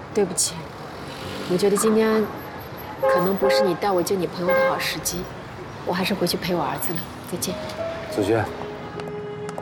对不起，我觉得今天可能不是你带我见你朋友的好时机，我还是回去陪我儿子了。再见。 子轩，